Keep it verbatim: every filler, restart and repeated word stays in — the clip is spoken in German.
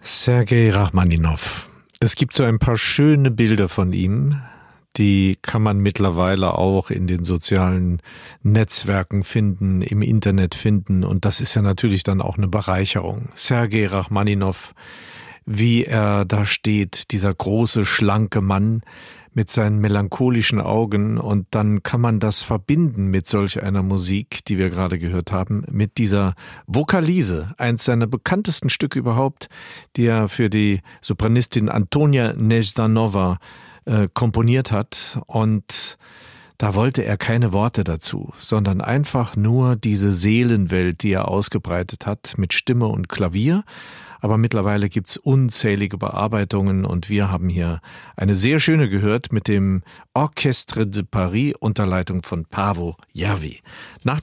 Sergei Rachmaninow. Es gibt so ein paar schöne Bilder von ihm, die kann man mittlerweile auch in den sozialen Netzwerken finden, im Internet finden, und das ist ja natürlich dann auch eine Bereicherung. Sergei Rachmaninow, wie er da steht, dieser große, schlanke Mann mit seinen melancholischen Augen, und dann kann man das verbinden mit solch einer Musik, die wir gerade gehört haben, mit dieser Vokalise, eins seiner bekanntesten Stücke überhaupt, die er für die Sopranistin Antonia Nezdanova äh, komponiert hat, und da wollte er keine Worte dazu, sondern einfach nur diese Seelenwelt, die er ausgebreitet hat mit Stimme und Klavier. Aber mittlerweile gibt's unzählige Bearbeitungen, und wir haben hier eine sehr schöne gehört mit dem Orchestre de Paris unter Leitung von Paavo Järvi. Nach